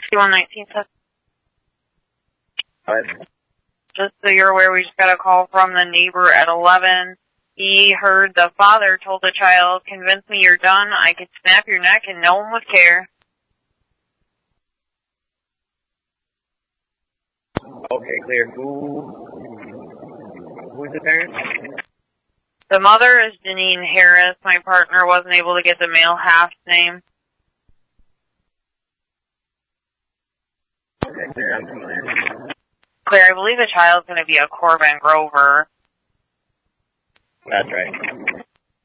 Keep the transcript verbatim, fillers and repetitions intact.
one nineteen. What? Just so you're aware, we just got a call from the neighbor at eleven. He heard the father told the child, "Convince me you're done. I could snap your neck and no one would care." Okay, clear. Who? Who's the parent? The mother is Janine Harris. My partner wasn't able to get the male half's name. Okay, clear. I'm clear. Claire, I believe the child's going to be a Corbin Grover. That's right.